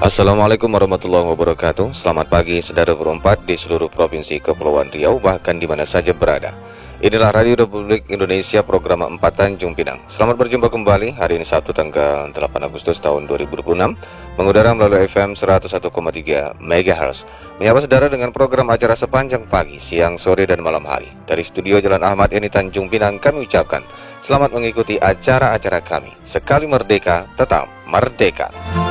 Assalamualaikum warahmatullahi wabarakatuh. Selamat pagi saudara berempat di seluruh provinsi Kepulauan Riau, bahkan di mana saja berada. Inilah Radio Republik Indonesia program 4 Tanjung Pinang. Selamat berjumpa kembali hari ini Sabtu tanggal 8 Agustus tahun 2026, mengudara melalui FM 101,3 MHz. Menyapa saudara dengan program acara sepanjang pagi, siang, sore, dan malam hari. Dari studio Jalan Ahmad Yani Tanjung Pinang kami ucapkan selamat mengikuti acara-acara kami. Sekali merdeka, tetap merdeka.